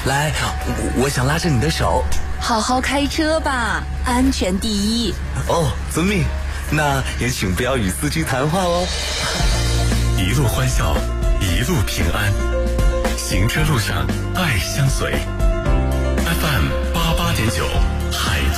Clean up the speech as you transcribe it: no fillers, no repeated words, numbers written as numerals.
来，我想拉着你的手。 好好开车吧，安全第一。 哦，遵命。那也请不要与司机谈话哦。 一路欢笑，一路平安，行车路上爱相随。FM 88.9。